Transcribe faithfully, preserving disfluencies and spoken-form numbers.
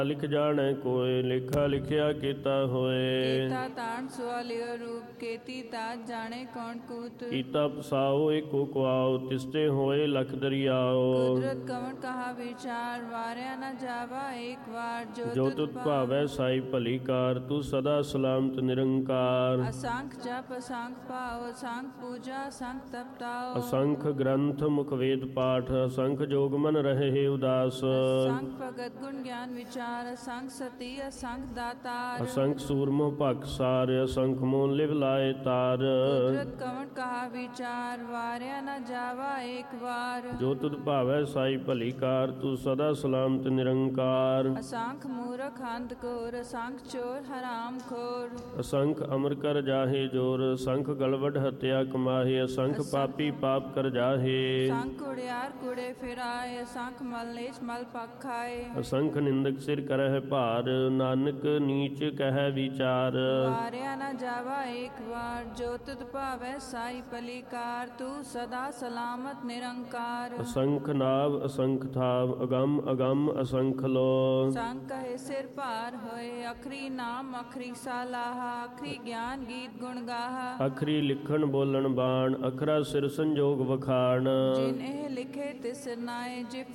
ਲਿਖ ਜਾਣੈ ਕੋਇ, ਲੇਖਾ ਲਿਖਿਆ ਕੀਤਾ ਹੋਏ। ਕੀਤਾ ਤਾਣ ਸੁਆਲਿਓ ਰੂਪ, ਕੀਤੀ ਤਾਜ ਜਾਣੇ ਕੌਣ ਕੂਤ। ਕੀਤਾ ਪਸਾਓ ਏਕੋ ਕੁਆਓ, ਤਿਸਤੇ ਹੋਏ ਲਖ ਦਰਿਆਓ। ਕੁਦਰਤ ਕਵਣ ਕਹਾ ਵਿਚਾਰ, ਵਾਰਿਆ ਨ ਜਾਵਾ ਏਕ ਵਾਰ। ਜੋ ਤੁਧ ਭਾਵੈ ਸਾਈ ਭਲੀ ਕਾਰ, ਤੂੰ ਸਦਾ ਸਲਾਮਤ ਨਿਰੰਕਾਰ। ਅਸੰਖ ਜਪ ਅਸੰਖ ਭਾਉ, ਅਸੰਖ ਪੂਜਾ ਅਸੰਖ ਤਪਤਾਓ। ਅਸੰਖ ਗ੍ਰੰਥ ਮੁਖ ਵੇਦ ਪਾਠ, ਅਸੰਖ ਜੋਗ ਮਨ ਰਹੇ ਉਦਾਸ। ਅਸੰਖ ਭਗਤ ਗੁਣ ਗਿਆਨ ਵਿਚਾਰ, ਅਸੰਖ ਸਤੀ ਅਸੰਖ ਦਾਤਾਰ। ਅਸੰਖ ਸੂਰਮੋ ਭਖ ਸਾਰ, ਅਸੰਖ ਮੋਨ ਲਿਵ ਲਾਏ ਤਾਰ। ਕੁਦਰਤ ਕਵਣ ਕਹਾ ਵਿਚਾਰ, ਵਾਰਿਆ ਨ ਜਾਵਾ ਏਕ ਵਾਰ। ਜੋ ਤੁਧ ਭਾਵੈ ਸਾਈ ਭਲੀ ਕਾਰ, ਤੂੰ ਸਦਾ ਸਲਾਮਤ ਨਿਰੰਕਾਰ। ਅਸੰਖ ਮੂਰਖ ਅੰਧ ਘੋਰ, ਅਸੰਖ ਚੋਰ ਹਰਾਮ ਖੋਰ। ਅਸੰਖ ਅਮਰ ਕਰ ਜਾਹੇ ਜੋਰ, ਅਸੰਖ ਗਲਵਡ ਹਤਿਆ ਕਮਾਹੇ। ਅਸੰਖ ਪਾਪੀ ਪਾਪ ਕਰ ਜਾਹੇ। ਅਸੰਖ ਕੁੜਿਆਰ ਕੁੜੇ ਫਿਰਾਏ, ਅਸੰਖ ਮਲ ਨੀਚ ਮਲ ਪਖ ਖਾਏ। ਅਸੰਖ ਨਿੰਦਕ ਸਿਰ ਕਰਹਿ ਭਾਰ, ਨਾਨਕ ਨੀਚ ਕਹਿ ਵਿਚਾਰ। ਵਾਰਿਆ ਨ ਜਾਵਾ ਏਕ ਵਾਰ, ਜੋ ਤੁਧ ਭਾਵੈ ਸਾਈ ਭਲੀ ਕਾਰ। ਤੂੰ ਸਦਾ ਸਲਾਮਤ ਨਿਰੰਕਾਰ। ਅਸੰਖ ਨਾਭ ਅਸੰਖ ਥਾਵ, ਅਗੰਮ ਅਗੰਮ ਅਸੰਖ ਲੋ। ਸੰਖ ਕਹੇ ਸਿਰ ਭਾਰ ਹੋਏ, ਅਖਰੀ ਨਾਮ ਅਖਰੀ ਸਾਲਾਹਾ। ਅਖਰੀ ਗਿਆਨ ਗੀਤ ਗੁਣ ਗਾਹਾ। ਅਖਰੀ ਲਿਖਣ ਬੋਲਣ ਬਾਣ, ਅਖਰਾ ਸਿਰ ਸੰਜੋਗ ਵਖਾਣ। ਜਿਨ ਇਹ ਲਿਖੇ ਤਿਸ ਨਾਏ, ਜਿ